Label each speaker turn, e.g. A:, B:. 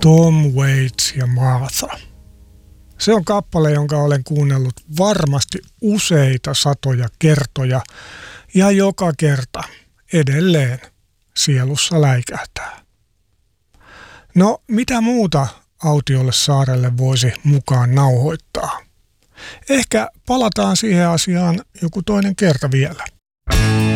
A: Tom Waits ja Martha. Se on kappale, jonka olen kuunnellut varmasti useita satoja kertoja ja joka kerta edelleen sielussa läikähtää. No, mitä muuta Autiolle saarelle voisi mukaan nauhoittaa? Ehkä palataan siihen asiaan joku toinen kerta vielä.